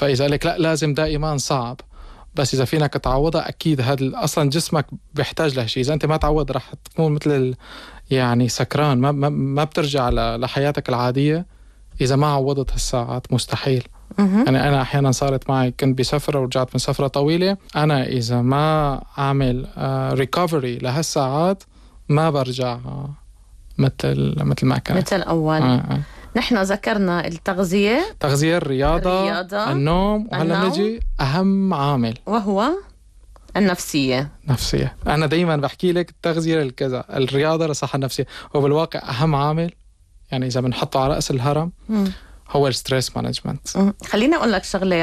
فإذا قالك لا لازم دائما صعب، بس إذا فينك تعوضها أكيد هذا أصلا جسمك بيحتاج له شيء. إذا أنت ما تعود رح تكون مثل يعني سكران، ما بترجع لحياتك العادية إذا ما عوضت هالساعات، مستحيل. يعني أنا أحيانا صارت معي، كنت بسفرة ورجعت من سفرة طويلة، أنا إذا ما أعمل ريكوفري لهالساعات ما برجع مثل ما كان مثل أول. نحن ذكرنا التغذية، الرياضة، النوم، وهلا نجي أهم عامل وهو النفسية. أنا دايما بحكي لك التغذية الكذا، الرياضة لصحة النفسية، وبالواقع أهم عامل يعني إذا بنحطه على رأس الهرم هو الستريس مانجمنت. خليني أقول لك شغلة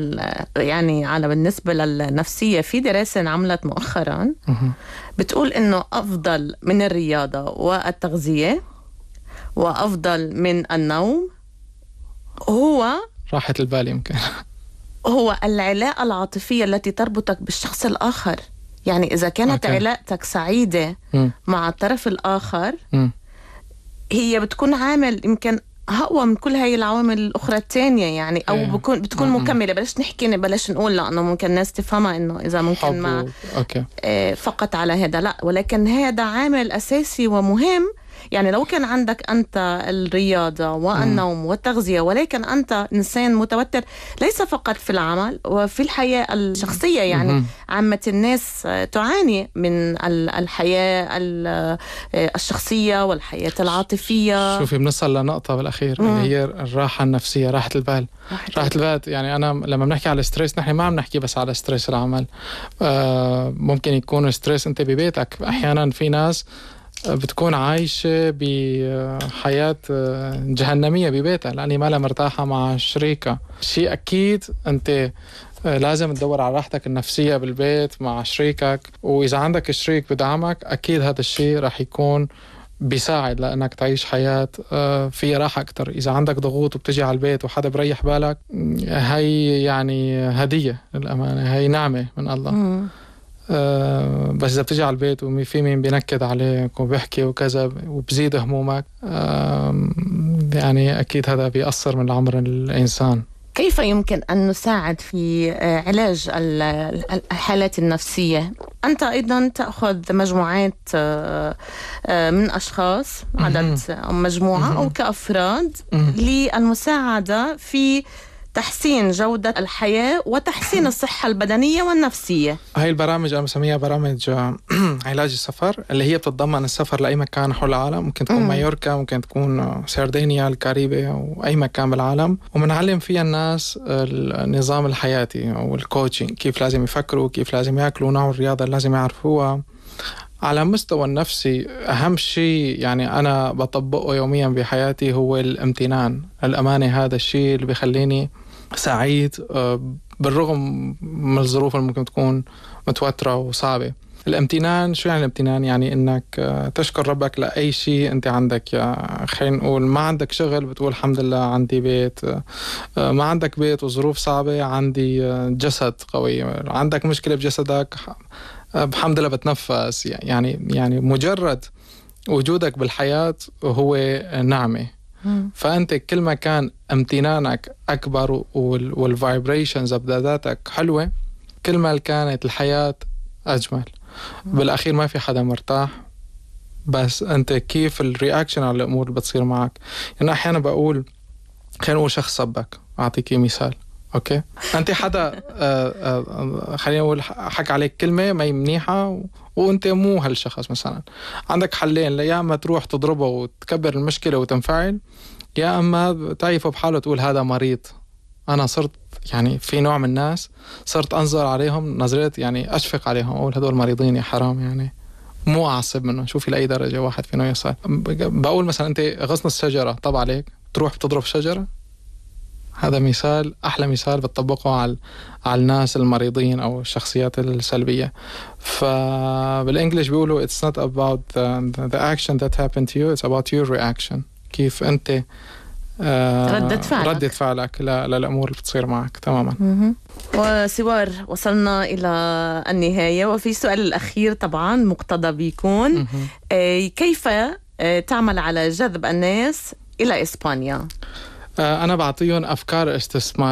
على بالنسبة للنفسية. في دراسة انعملت مؤخرا بتقول إنه أفضل من الرياضة والتغذية وأفضل من النوم هو راحة البال، يمكن هو العلاقة العاطفية التي تربطك بالشخص الآخر. يعني إذا كانت علاقتك سعيدة مع الطرف الآخر هي بتكون عامل يمكن أقوى من كل هاي العوامل الأخرى التانية، يعني أو بتكون مكملة. بلاش نقول لأنه ممكن الناس تفهمها إنه إذا ممكن ما فقط على هذا، لا، ولكن هذا عامل أساسي ومهم. يعني لو كان عندك أنت الرياضة والنوم والتغذية، ولكن أنت إنسان متوتر ليس فقط في العمل وفي الحياة الشخصية، يعني عامة الناس تعاني من الحياة الشخصية والحياة العاطفية. شوفي بنصل لنقطة بالأخير اللي هي الراحة النفسية، راحة البال. راحة البال يعني أنا لما بنحكي على الستريس نحن ما عم نحكي بس على ستريس العمل. ممكن يكون ستريس أنت ببيتك. أحيانا في ناس بتكون عايشة بحياة جهنمية ببيتها لأني ما لها مرتاحة مع شريكة. شيء أكيد أنت لازم تدور على راحتك النفسية بالبيت مع شريكك، وإذا عندك شريك بدعمك أكيد هذا الشيء رح يكون بيساعد لأنك تعيش حياة فيها راحة أكتر. إذا عندك ضغوط وبتجي على البيت وحدا بريح بالك، هي يعني هدية للأمانة، هي نعمة من الله. بس إذا بتجي على البيت وفي مين بينكد عليك وبيحكي وكذا وبزيد همومك، يعني أكيد هذا بيأثر من عمر الإنسان. كيف يمكن أن نساعد في علاج الحالات النفسية؟ أنت أيضا تأخذ مجموعات من أشخاص، عدد أو مجموعة أو كأفراد للمساعدة في تحسين جودة الحياة وتحسين الصحة البدنية والنفسية. هاي البرامج أنا بسميها برامج علاج السفر، اللي هي بتتضمن السفر لأي مكان حول العالم. ممكن تكون مايوركا، ممكن تكون سردينيا، الكاريبي، أو أي مكان بالعالم، ومنعلم فيها الناس النظام الحياتي أو الكوتشنج، كيف لازم يفكروا، كيف لازم يأكلوا، نوع الرياضة اللي لازم يعرفوها. على مستوى النفسي أهم شيء يعني أنا بطبقه يوميا بحياتي هو الامتنان. الأمانة هذا الشيء اللي بيخليني سعيد بالرغم من الظروف اللي ممكن تكون متوترة وصعبة. الامتنان شو يعني الامتنان؟ يعني إنك تشكر ربك لأي شيء أنت عندك. يا خلينا نقول ما عندك شغل بتقول الحمد لله عندي بيت، ما عندك بيت وظروف صعبة عندي جسد قوي، عندك مشكلة بجسدك بحمد لله بتنفس. يعني مجرد وجودك بالحياة هو نعمة. فأنت كل ما كان امتنانك أكبر والفايبريشنز أبداداتك حلوة، كل ما كانت الحياة أجمل. بالأخير ما في حدا مرتاح، بس أنت كيف الرياكشن على الأمور اللي بتصير معك. يعني أحيانا بقول خلينا نقول شخص صبك، أعطيك مثال. أوكي، أنت حدا خلينا نقول حكى عليك كلمة ما منيحة وأنت مو هالشخص مثلا. عندك حلين، يا أما تروح تضربه وتكبر المشكلة وتنفعل، يا أما تعيفه بحاله تقول هذا مريض. أنا صرت يعني في نوع من الناس صرت أنظر عليهم نظرية يعني أشفق عليهم، أقول هدول مريضين يا حرام، يعني مو أعصب منه. شوفي لأي درجة واحد فينا يصل. بقول مثلا أنت غصن الشجرة طب عليك تروح بتضرب شجرة. هذا مثال، أحلى مثال بتطبقه على الناس المريضين أو الشخصيات السلبية. فبالإنجليش بيقولوا it's not about the action that happened to you, it's about your reaction. كيف أنت ردة فعلك للأمور اللي بتصير معك. تماما. وسوار وصلنا إلى النهاية، وفي سؤال الأخير طبعا مقتضى بيكون كيف تعمل على جذب الناس إلى إسبانيا؟ أنا بعطيهم أفكار استثمار